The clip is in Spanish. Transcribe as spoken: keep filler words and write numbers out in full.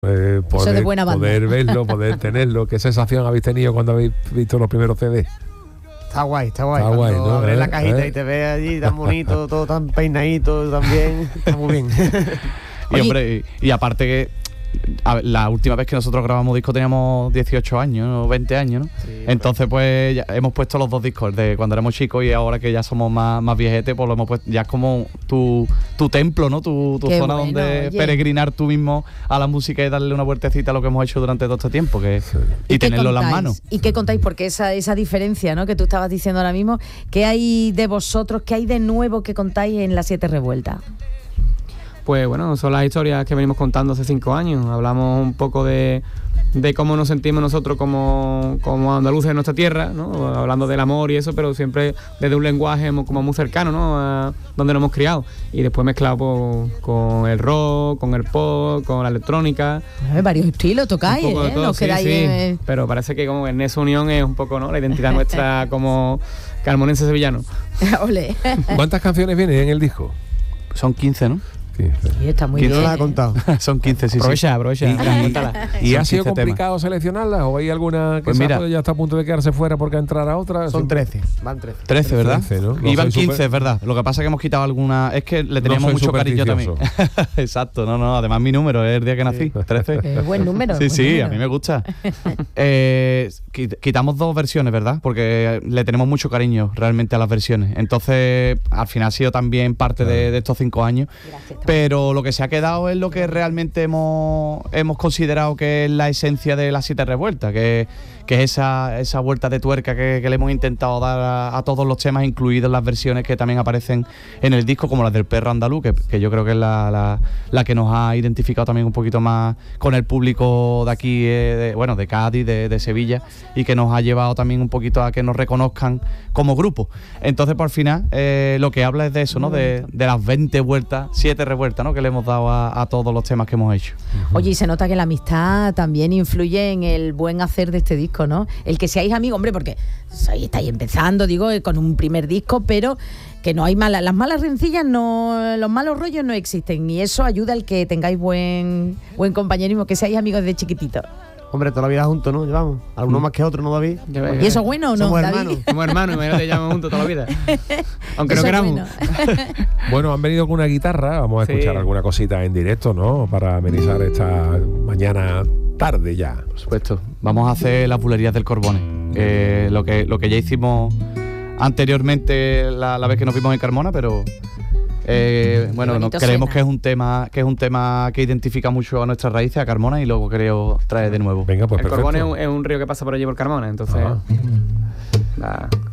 Eh, poder, Eso de buena banda. poder verlo, poder tenerlo. ¿Qué sensación habéis tenido cuando habéis visto los primeros C D? Está guay, está guay. Está Cuando guay, ¿no? abres ¿Eh? la cajita ¿Eh? y te ves allí tan bonito, todo tan peinadito también. Está muy bien. Y hombre, y, y aparte que a ver, la última vez que nosotros grabamos disco teníamos dieciocho años, ¿no? veinte años, ¿no? Sí, Entonces pues ya hemos puesto los dos discos, de cuando éramos chicos y ahora que ya somos más, más viejetes, pues lo hemos puesto, ya es como tu, tu templo, ¿no? Tu, tu Qué zona bueno, donde oye. peregrinar tú mismo a la música y darle una vueltecita a lo que hemos hecho durante todo este tiempo, que Sí. y, qué tenerlo en las contáis? manos. ¿Y qué contáis? Porque esa, esa diferencia, ¿no?, que tú estabas diciendo ahora mismo, ¿qué hay de vosotros, qué hay de nuevo que contáis en Las Siete Revueltas? Pues bueno, son las historias que venimos contando hace cinco años. Hablamos un poco de, de cómo nos sentimos nosotros como, como andaluces en nuestra tierra, ¿no? Hablando del amor y eso, pero siempre desde un lenguaje mo- como muy cercano, ¿no? A donde nos hemos criado. Y después mezclado pues, con el rock, con el pop, con la electrónica. Eh, varios estilos tocáis, Un poco de ¿eh? todo, Nos sí, quedáis sí. eh, Pero parece que como en esa unión es un poco, ¿no?, la identidad nuestra como carmonense sevillano. ole. ¿Cuántas canciones vienen en el disco? Son quince, ¿no? quince. Sí, está muy ¿Quién bien. no las ha ¿eh? contado. Son quince, sí, sí. Aprovecha, aprovecha. Y- cuéntala. ¿Y Son ha sido quince temas. complicado seleccionarlas o hay alguna que Pues se ha- mira. ya está a punto de quedarse fuera porque entrar a otra? Son Sí. trece, van trece. trece, ¿verdad? trece, ¿no? No Iban soy quince, súper- es verdad. Lo que pasa es que hemos quitado alguna. Es que le teníamos soy mucho cariño también. supersticioso. Exacto, no, no. Además, mi número es el día que nací, trece. Eh, buen número. Sí, buen sí, número. a mí me gusta. Eh, quit- quitamos dos versiones, ¿verdad? Porque le tenemos mucho cariño realmente a las versiones. Entonces, al final ha sido también parte de, de estos cinco años. Gracias, Pero lo que se ha quedado es lo que realmente hemos, hemos considerado que es la esencia de Las Siete Revueltas, que, que es esa, esa vuelta de tuerca que, que le hemos intentado dar a, a todos los temas, incluidas las versiones que también aparecen en el disco, como las del Perro Andaluz, que, que yo creo que es la, la, la que nos ha identificado también un poquito más con el público de aquí, eh, de, bueno, de Cádiz, de, de Sevilla, y que nos ha llevado también un poquito a que nos reconozcan como grupo. Entonces, por final, eh, lo que habla es de eso, ¿no? De, de las veinte vueltas, siete revueltas, ¿no?, que le hemos dado a, a todos los temas que hemos hecho. Oye, y se nota que la amistad también influye en el buen hacer de este disco, ¿no? El que seáis amigos, hombre, porque sois, estáis empezando, digo, eh, con un primer disco, pero que no hay malas, las malas rencillas, no, los malos rollos no existen, y eso ayuda al que tengáis buen, buen compañerismo, que seáis amigos de chiquititos. Hombre, toda la vida juntos, ¿no? Llevamos. Algunos Mm. más que otros, ¿no, David? Ya ves, ¿Y eso es bueno o no, Somos David? hermanos. Como hermanos, imagínate, llevamos juntos toda la vida. Aunque Eso no es queramos. bueno. Bueno, han venido con una guitarra, vamos a Sí. escuchar alguna cosita en directo, ¿no? Para amenizar esta mañana tarde ya. Por supuesto. Vamos a hacer las bulerías del Corbone. Eh, lo, que, lo que ya hicimos anteriormente la, la vez que nos vimos en Carmona, pero eh, bueno, bonito nos creemos suena. que es un tema que es un tema que identifica mucho a nuestras raíces, a Carmona, y luego creo traer de nuevo. Venga, pues El perfecto. Corbón es un, es un río que pasa por allí por Carmona, entonces Ajá. la-